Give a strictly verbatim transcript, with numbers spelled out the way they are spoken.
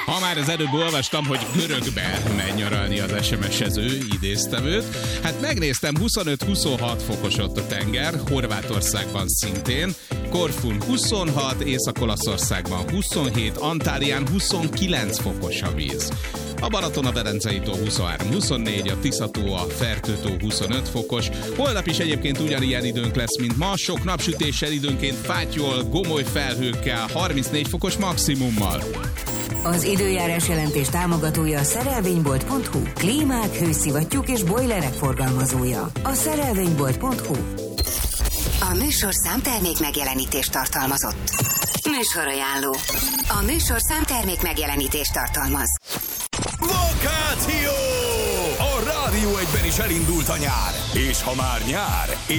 Ha már az előbb olvastam, hogy görögbe megy nyaralni az es em es-ező, idéztem őt. Hát megnéztem, huszonöt-huszonhat fokos ott a tenger, Horvátországban szintén, Korfun huszonhat, Észak-Olaszországban huszonhét, Antálián huszonkilenc fokos a víz. A Balaton a Velencei tó huszonhárom-huszonnégy, a Tisza-tó, a Fertő-tó huszonöt fokos. Holnap is egyébként ugyanilyen időnk lesz, mint ma, sok napsütéssel, időnként fátyol, gomoly felhőkkel, harmincnégy fokos maximummal. Az időjárás jelentés támogatója a szerelvénybolt pont hu. Klímák, hőszivattyúk és bojlerek forgalmazója. A szerelvénybolt pont hu. A műsorszám termék megjelenítést tartalmazott. Műsorajánló. A műsorszám termék megjelenítést tartalmaz. Vakáció! A Rádió egyben is elindult a nyár. És ha már nyár...